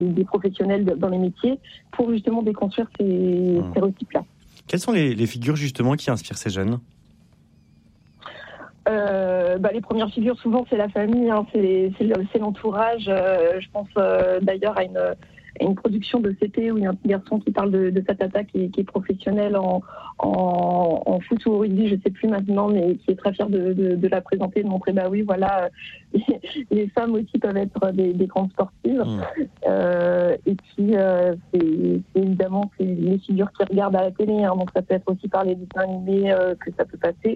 des professionnels dans les métiers pour justement déconstruire ces stéréotypes-là. Quelles sont les figures justement qui inspirent ces jeunes ? Les premières figures, souvent, c'est la famille, c'est l'entourage. Je pense d'ailleurs à une production de CP où il y a un petit garçon qui parle de sa tata qui est professionnelle en foot ou au rugby, je ne sais plus maintenant, mais qui est très fière de la présenter, de montrer, les femmes aussi peuvent être des grandes sportives. Et puis, c'est évidemment, c'est les figures qui regardent à la télé, donc ça peut être aussi par les dessins animés que ça peut passer.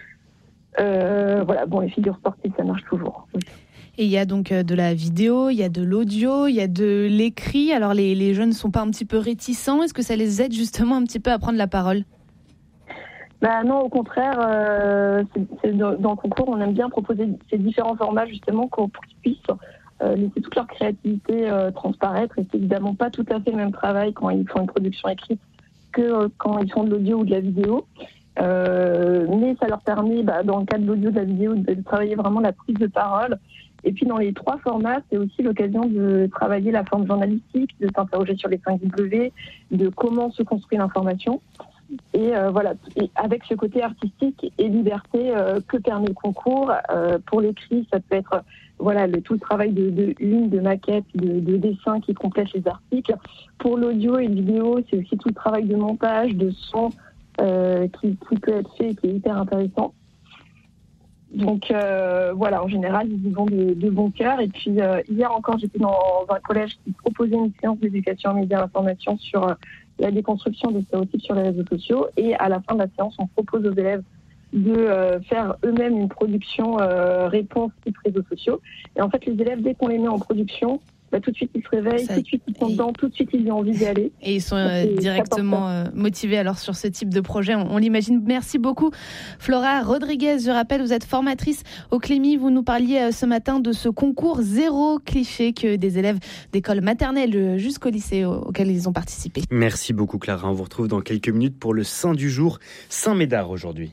Les figures sportives, ça marche toujours. Et il y a donc de la vidéo, il y a de l'audio, il y a de l'écrit. Alors les jeunes ne sont pas un petit peu réticents ? Est-ce que ça les aide justement un petit peu à prendre la parole ? Non, au contraire, dans le concours, on aime bien proposer ces différents formats justement pour qu'ils puissent laisser toute leur créativité transparaître. Et c'est évidemment pas tout à fait le même travail quand ils font une production écrite que quand ils font de l'audio ou de la vidéo. Mais ça leur permet, dans le cadre de l'audio, de la vidéo, de travailler vraiment la prise de parole. Et puis dans les 3 formats, c'est aussi l'occasion de travailler la forme journalistique, de s'interroger sur les 5 W, de comment se construit l'information. Et et avec ce côté artistique et liberté que permet le concours. Pour l'écrit, ça peut être tout le travail de maquettes, de dessins qui complètent les articles. Pour l'audio et la vidéo, c'est aussi tout le travail de montage, de son, qui peut être fait et qui est hyper intéressant. Donc en général, ils y vont de bon cœur. Et puis hier encore, j'étais dans un collège qui proposait une séance d'éducation aux médias et à l'information sur la déconstruction des stéréotypes sur les réseaux sociaux. Et à la fin de la séance, on propose aux élèves de faire eux-mêmes une production réponse type réseaux sociaux. Et en fait, les élèves, dès qu'on les met en production, tout de suite ils se réveillent, tout de suite ils sont dedans, tout de suite ils ont envie d'y aller. Et ils sont directement motivés alors sur ce type de projet, on l'imagine. Merci beaucoup Flora Rodriguez. Je rappelle, vous êtes formatrice au Clémy. Vous nous parliez ce matin de ce concours zéro cliché que des élèves d'école maternelle jusqu'au lycée auquel ils ont participé. Merci beaucoup Clara, on vous retrouve dans quelques minutes pour le Saint du jour, Saint-Médard aujourd'hui.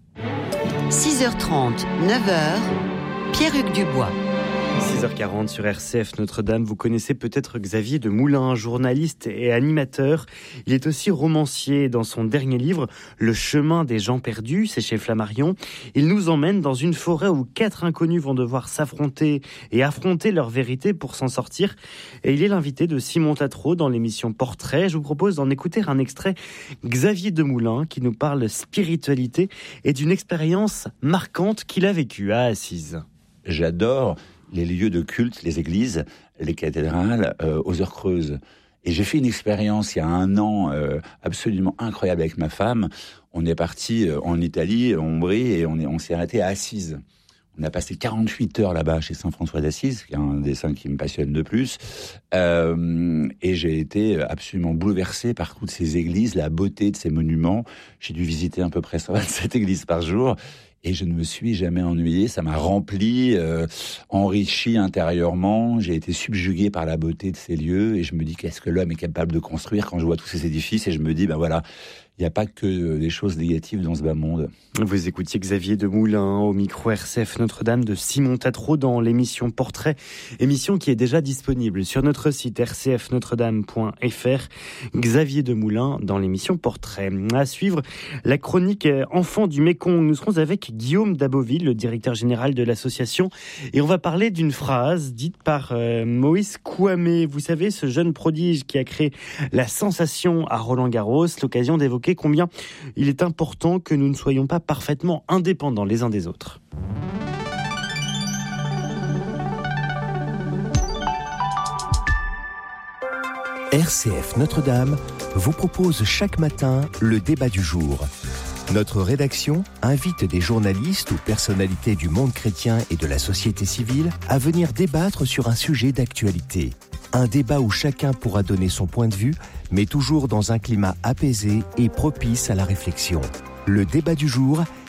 6h30, 9h, Pierre-Hugues Dubois. 6h40 sur RCF Notre-Dame. Vous connaissez peut-être Xavier de Moulin, journaliste et animateur. Il est aussi romancier. Dans son dernier livre, Le chemin des gens perdus, c'est chez Flammarion. Il nous emmène dans une forêt où 4 inconnus vont devoir s'affronter et affronter leur vérité pour s'en sortir. Et il est l'invité de Simon Tatro dans l'émission Portrait. Je vous propose d'en écouter un extrait. Xavier de Moulin qui nous parle spiritualité et d'une expérience marquante qu'il a vécue à Assise. J'adore les lieux de culte, les églises, les cathédrales, aux heures creuses. Et j'ai fait une expérience il y a 1 an absolument incroyable avec ma femme. On est parti en Italie, en Ombrie, et on s'est arrêté à Assise. On a passé 48 heures là-bas chez Saint François d'Assise, qui est un des saints qui me passionne le plus. Et j'ai été absolument bouleversé par toutes ces églises, la beauté de ces monuments. J'ai dû visiter à peu près 127 églises par jour. Et je ne me suis jamais ennuyé, ça m'a rempli, enrichi intérieurement. J'ai été subjugué par la beauté de ces lieux et je me dis qu'est-ce que l'homme est capable de construire quand je vois tous ces édifices. Et je me dis, il n'y a pas que des choses négatives dans ce bas monde. Vous écoutiez Xavier de Moulin au micro RCF Notre-Dame de Simon Tatro dans l'émission Portrait, émission qui est déjà disponible sur notre site rcfnotredame.fr. Xavier de Moulin dans l'émission Portrait. À suivre, la chronique Enfants du Mékong. Nous serons avec Guillaume Daboville, le directeur général de l'association, et on va parler d'une phrase dite par Moïse Kouamé. Vous savez, ce jeune prodige qui a créé la sensation à Roland-Garros, l'occasion d'évoquer combien il est important que nous ne soyons pas parfaitement indépendants les uns des autres. RCF Notre-Dame vous propose chaque matin le débat du jour. Notre rédaction invite des journalistes ou personnalités du monde chrétien et de la société civile à venir débattre sur un sujet d'actualité. Un débat où chacun pourra donner son point de vue, mais toujours dans un climat apaisé et propice à la réflexion. Le débat du jour